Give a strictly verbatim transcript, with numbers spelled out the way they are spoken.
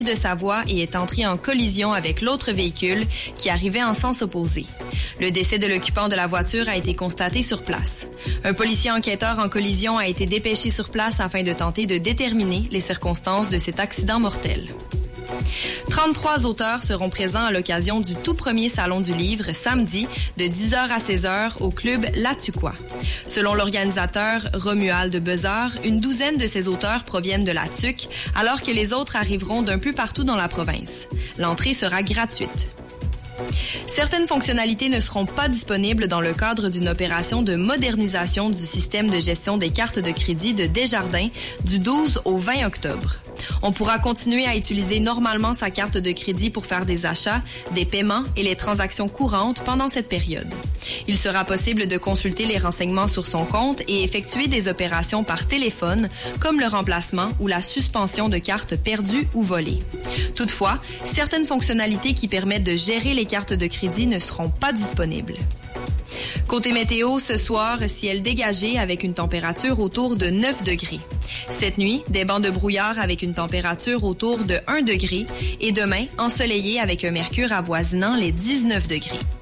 de sa voie et est entré en collision avec l'autre véhicule qui arrivait en sens opposé. Le décès de l'occupant de la voiture a été constaté sur place. Un policier enquêteur en collision a été dépêché sur place afin de tenter de déterminer les circonstances de cet accident mortel. trente-trois auteurs seront présents à l'occasion du tout premier Salon du Livre, samedi, de dix heures à seize heures, au club La Tuquois. Selon l'organisateur Romuald Bezard, une douzaine de ces auteurs proviennent de La Tuque, alors que les autres arriveront d'un peu partout dans la province. L'entrée sera gratuite. Certaines fonctionnalités ne seront pas disponibles dans le cadre d'une opération de modernisation du système de gestion des cartes de crédit de Desjardins du douze au vingt octobre. On pourra continuer à utiliser normalement sa carte de crédit pour faire des achats, des paiements et les transactions courantes pendant cette période. Il sera possible de consulter les renseignements sur son compte et effectuer des opérations par téléphone, comme le remplacement ou la suspension de cartes perdues ou volées. Toutefois, certaines fonctionnalités qui permettent de gérer les cartes de crédit ne seront pas disponibles. Côté météo, ce soir, ciel dégagé avec une température autour de neuf degrés. Cette nuit, des bancs de brouillard avec une température autour de un degré et demain, ensoleillé avec un mercure avoisinant les dix-neuf degrés.